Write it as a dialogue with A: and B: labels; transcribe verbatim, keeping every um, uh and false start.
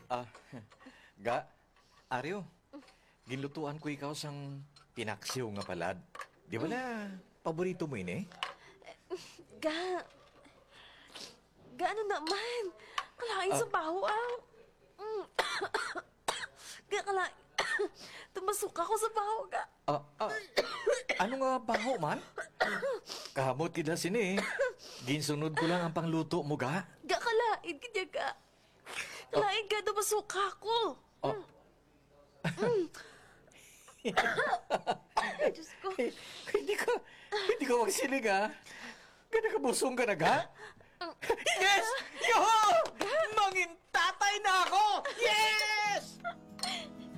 A: Ah, ga, Aryo, ginlutuan ko ikaw sang pinaksiw nga palad. Di ba na, paborito mo ini?
B: Ga, ga ano naman? Kalain sa baho ah. Mm. Ga, kalain. Tumasok ako sa baho, ga.
A: Ah, ah, ano nga baho man? Kahamot kita sini. Ginsunod ko lang ang pangluto mo, ga.
B: Ga, kalain kanya, ga. Kalain ga, tumasok ako.
A: Oh.
B: Ay, Diyos ko.
A: Eh, hindi ka, hindi ka magsilig, ha? Gana ka busong ka na, ga?